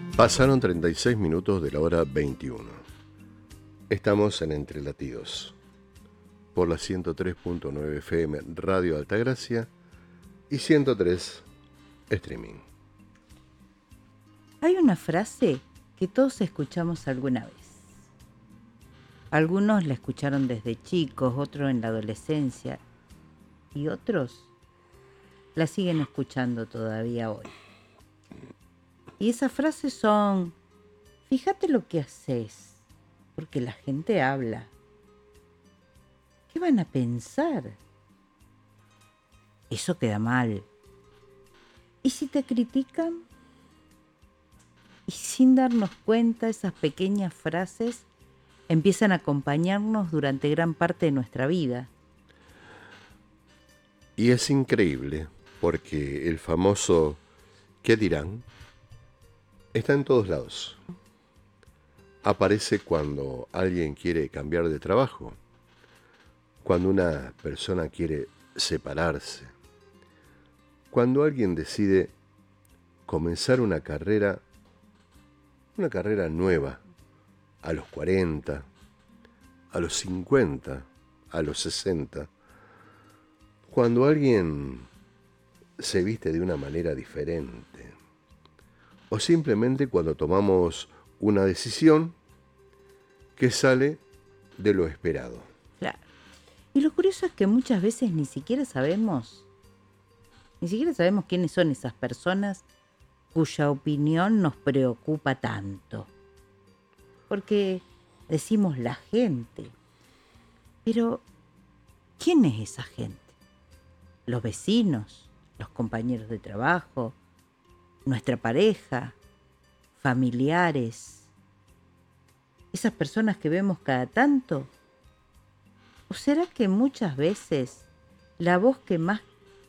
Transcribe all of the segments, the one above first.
Pasaron 36 minutos de la hora 21. Estamos en Entre Latidos, por la 103.9 FM Radio Altagracia y 103 Streaming. Hay una frase que todos escuchamos alguna vez. Algunos la escucharon desde chicos, otros en la adolescencia y otros la siguen escuchando todavía hoy. Y esas frases son: fíjate lo que haces, porque la gente habla. ¿Qué van a pensar? Eso queda mal. ¿Y si te critican? Y sin darnos cuenta, esas pequeñas frases empiezan a acompañarnos durante gran parte de nuestra vida. Y es increíble porque el famoso ¿qué dirán? Está en todos lados. Aparece cuando alguien quiere cambiar de trabajo, cuando una persona quiere separarse, cuando alguien decide comenzar una carrera nueva, a los 40, a los 50, a los 60, cuando alguien se viste de una manera diferente, o simplemente cuando tomamos una decisión que sale de lo esperado. Claro. Y lo curioso es que muchas veces ni siquiera sabemos quiénes son esas personas cuya opinión nos preocupa tanto. Porque decimos la gente. Pero, ¿quién es esa gente? Los vecinos, los compañeros de trabajo, nuestra pareja, familiares, esas personas que vemos cada tanto. ¿O será que muchas veces la voz que más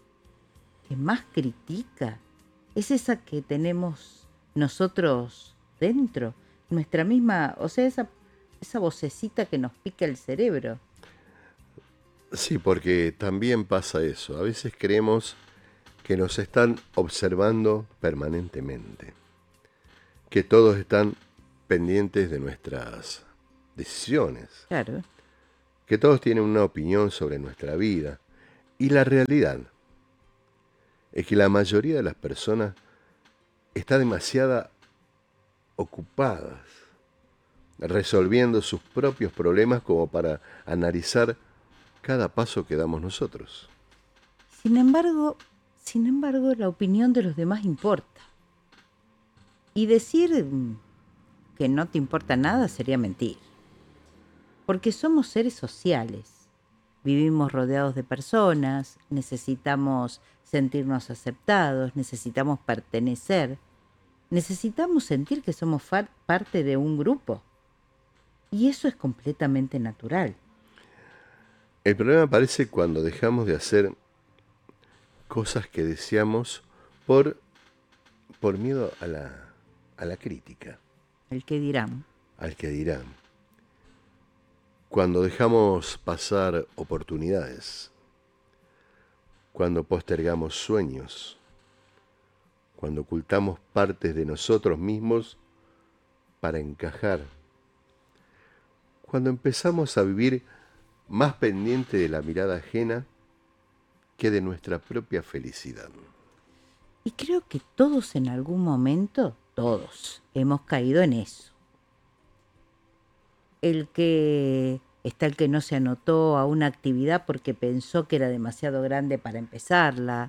critica es esa que tenemos nosotros dentro? Nuestra misma, o sea, esa vocecita que nos pica el cerebro. Sí, porque también pasa eso. A veces creemos que nos están observando permanentemente, que todos están pendientes de nuestras decisiones, Claro. que todos tienen una opinión sobre nuestra vida. Y la realidad es que la mayoría de las personas está demasiado ocupadas resolviendo sus propios problemas como para analizar cada paso que damos nosotros. Sin embargo, la opinión de los demás importa. Y decir que no te importa nada sería mentir. Porque somos seres sociales. Vivimos rodeados de personas, necesitamos sentirnos aceptados, necesitamos pertenecer, necesitamos sentir que somos parte de un grupo. Y eso es completamente natural. El problema aparece cuando dejamos de hacer cosas que deseamos por miedo a la crítica, El que dirán. al que dirán. Cuando dejamos pasar oportunidades, cuando postergamos sueños, cuando ocultamos partes de nosotros mismos para encajar, cuando empezamos a vivir más pendiente de la mirada ajena que de nuestra propia felicidad. Y creo que todos en algún momento, todos, hemos caído en eso. El que no se anotó a una actividad porque pensó que era demasiado grande para empezarla.